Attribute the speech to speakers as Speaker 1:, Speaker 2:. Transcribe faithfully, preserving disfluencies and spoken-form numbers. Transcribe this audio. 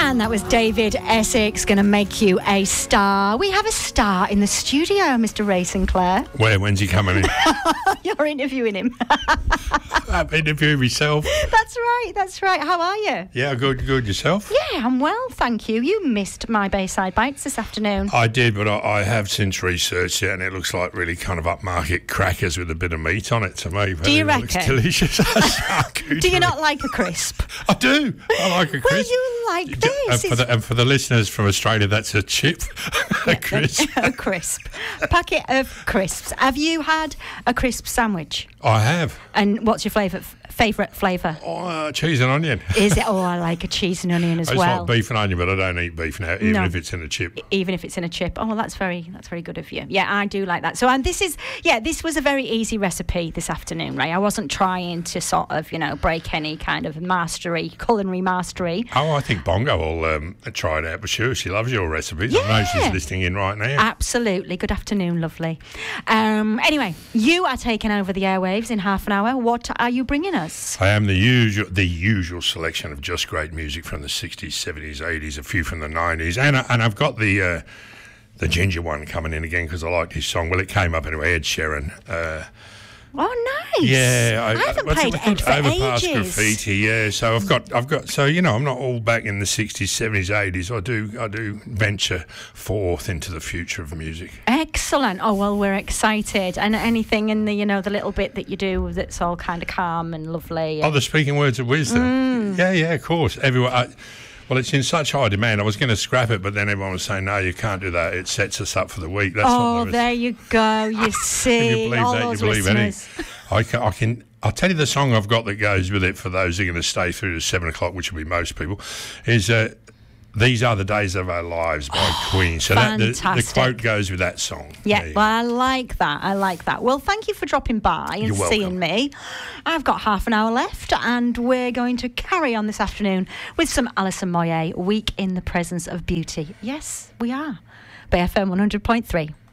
Speaker 1: And that was David Essex, going to make you a star. We have a star in the studio, Mister Ray Sinclair.
Speaker 2: Where? When's he coming in?
Speaker 1: You're interviewing him.
Speaker 2: I'm interviewing myself.
Speaker 1: That's right, that's right. How are you?
Speaker 2: Yeah, good, good. Yourself?
Speaker 1: Yeah, I'm well, thank you. You missed my Bayside Bites this afternoon.
Speaker 2: I did, but I, I have since researched it, and it looks like really kind of upmarket crackers with a bit of meat on it to me.
Speaker 1: Do you
Speaker 2: it
Speaker 1: reckon?
Speaker 2: Looks delicious.
Speaker 1: Do you not like a crisp?
Speaker 2: I do. I like a crisp.
Speaker 1: Well, you like this.
Speaker 2: And for, the, and for the listeners from Australia, that's a chip, a crisp.
Speaker 1: A crisp. A packet of crisps. Have you had a crisp sandwich?
Speaker 2: I have.
Speaker 1: And what's your flavour? Favourite flavour?
Speaker 2: Oh, uh, cheese and onion.
Speaker 1: Is it? Oh, I like a cheese and onion as
Speaker 2: I just
Speaker 1: well.
Speaker 2: like beef and onion, but I don't eat beef now, even
Speaker 1: No.
Speaker 2: if it's in a chip.
Speaker 1: Even if it's in a chip. Oh, well, that's very that's very good of you. Yeah, I do like that. So, and this is, yeah, this was a very easy recipe this afternoon, Ray. I wasn't trying to sort of, you know, break any kind of mastery, culinary mastery.
Speaker 2: Oh, I think Bongo will um, try it out for sure. She loves your recipes.
Speaker 1: Yeah.
Speaker 2: I know she's listening in right now.
Speaker 1: Absolutely. Good afternoon, lovely. Um, anyway, you are taking over the airwaves in half an hour. What are you bringing us?
Speaker 2: I am the usual, the usual selection of just great music from the sixties, seventies, eighties, a few from the nineties, and I, and I've got the uh, the Ginger one coming in again because I like his song. Well, it came up anyway. Ed Sheeran. Uh,
Speaker 1: Oh, nice!
Speaker 2: Yeah,
Speaker 1: I, I haven't
Speaker 2: what's
Speaker 1: played
Speaker 2: it called?
Speaker 1: Ed for
Speaker 2: Overpass
Speaker 1: ages.
Speaker 2: Graffiti. Yeah, so I've got, I've got. So you know, I'm not all back in the sixties, seventies, eighties. I do, I do venture forth into the future of music.
Speaker 1: Excellent. Oh well, we're excited. And anything in the, you know, the little bit that you do that's all kind of calm and lovely.
Speaker 2: Oh, the speaking words of wisdom.
Speaker 1: Mm.
Speaker 2: Yeah, yeah, of course. Everyone. I, Well, it's in such high demand. I was going to scrap it, but then everyone was saying, no, you can't do that. It sets us up for the week. That's
Speaker 1: oh,
Speaker 2: what was.
Speaker 1: there you go. You see,
Speaker 2: If you believe
Speaker 1: all
Speaker 2: that,
Speaker 1: those
Speaker 2: you believe
Speaker 1: listeners.
Speaker 2: anything. I can, I can, I'll tell you the song I've got that goes with it for those who are going to stay through to seven o'clock, which will be most people, is uh, These Are the Days of Our Lives by oh, Queen. So that, the, the quote goes with that song.
Speaker 1: Yeah, well, I like that. I like that. Well, thank you for dropping by and
Speaker 2: You're
Speaker 1: seeing me. I've got half an hour left, and we're going to carry on this afternoon with some Alison Moyet, Week in the Presence of Beauty. Yes, we are. B F M one hundred point three.